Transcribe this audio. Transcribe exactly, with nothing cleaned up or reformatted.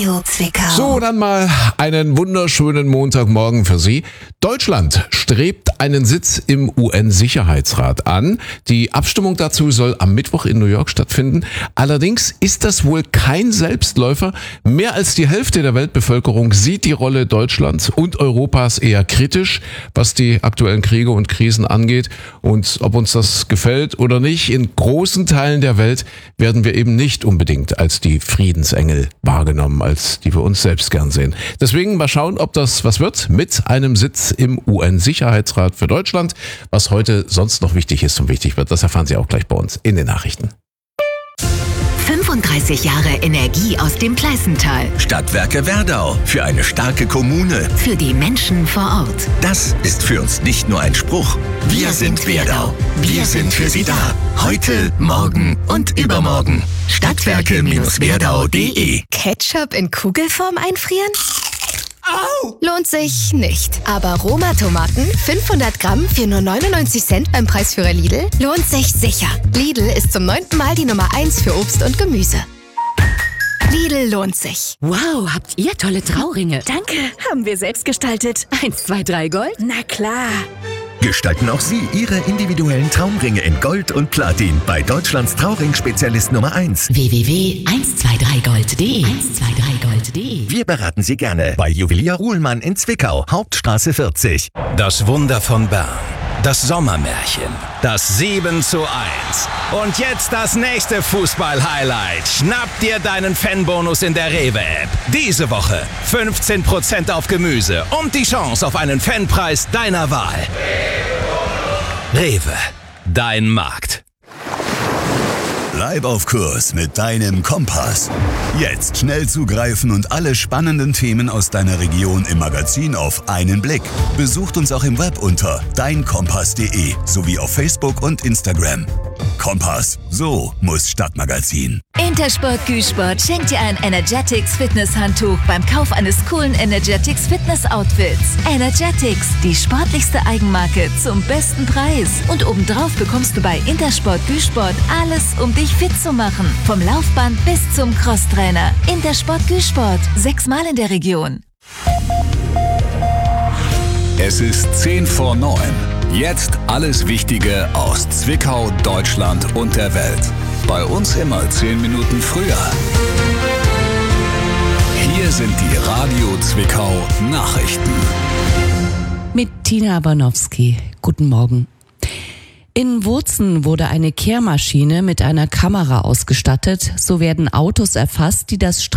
Radio Zwickau. So, dann mal einen wunderschönen Montagmorgen für Sie. Deutschland strebt einen Sitz im U N-Sicherheitsrat an. Die Abstimmung dazu soll am Mittwoch in New York stattfinden. Allerdings ist das wohl kein Selbstläufer. Mehr als die Hälfte der Weltbevölkerung sieht die Rolle Deutschlands und Europas eher kritisch, was die aktuellen Kriege und Krisen angeht. Und ob uns das gefällt oder nicht, in großen Teilen der Welt werden wir eben nicht unbedingt als die Friedensengel wahrgenommen, als die wir uns selbst gern sehen. Deswegen mal schauen, ob das was wird mit einem Sitz im U N-Sicherheitsrat für Deutschland. Was heute sonst noch wichtig ist und wichtig wird, das erfahren Sie auch gleich bei uns in den Nachrichten. fünfunddreißig Jahre Energie aus dem Pleißental. Stadtwerke Werdau, für eine starke Kommune. Für die Menschen vor Ort. Das ist für uns nicht nur ein Spruch. Wir, wir sind Werdau. Wir sind für Sie da. Heute, morgen und übermorgen. Stadtwerke Werdau punkt de. Ketchup in Kugelform einfrieren? Au! Lohnt sich nicht. Aber Roma-Tomaten, fünfhundert Gramm für nur neunundneunzig Cent beim Preisführer Lidl, lohnt sich sicher. Lidl ist zum neunten Mal die Nummer eins für Obst und Gemüse. Lidl lohnt sich. Wow, habt ihr tolle Trauringe. Danke, haben wir selbst gestaltet. Eins, zwei, drei Gold? Na klar. Gestalten auch Sie Ihre individuellen Traumringe in Gold und Platin bei Deutschlands Trauring-Spezialist Nummer eins. w w w punkt eins zwei drei gold punkt de eins zwei drei gold punkt de. Wir beraten Sie gerne bei Juwelier Ruhlmann in Zwickau, Hauptstraße vierzig. Das Wunder von Bern. Das Sommermärchen. Das sieben zu eins. Und jetzt das nächste Fußball-Highlight. Schnapp dir deinen Fanbonus in der Rewe-App. Diese Woche fünfzehn Prozent auf Gemüse und die Chance auf einen Fanpreis deiner Wahl. Rewe. Dein Markt. Bleib auf Kurs mit deinem Kompass. Jetzt schnell zugreifen und alle spannenden Themen aus deiner Region im Magazin auf einen Blick. Besucht uns auch im Web unter dein kompass punkt de sowie auf Facebook und Instagram. Kompass, so muss Stadtmagazin. Intersport Güsport schenkt dir ein Energetics Fitness-Handtuch beim Kauf eines coolen Energetics Fitness-Outfits. Energetics, die sportlichste Eigenmarke zum besten Preis. Und obendrauf bekommst du bei Intersport Güsport alles, um dich fit zu machen. Vom Laufband bis zum Crosstrainer. Intersport Güsport, sechsmal in der Region. Es ist zehn vor neun. Jetzt alles Wichtige aus Zwickau, Deutschland und der Welt. Bei uns immer zehn Minuten früher. Hier sind die Radio Zwickau Nachrichten. Mit Tina Abanowski. Guten Morgen. In Wurzen wurde eine Kehrmaschine mit einer Kamera ausgestattet. So werden Autos erfasst, die das